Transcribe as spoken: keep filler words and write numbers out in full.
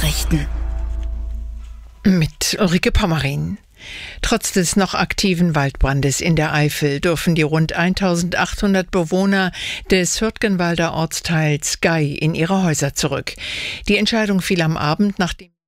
Nachrichten mit Ulrike Pommerin. Trotz des noch aktiven Waldbrandes in der Eifel dürfen die rund eintausendachthundert Bewohner des Hürtgenwalder Ortsteils Gey in ihre Häuser zurück. Die Entscheidung fiel am Abend, nachdem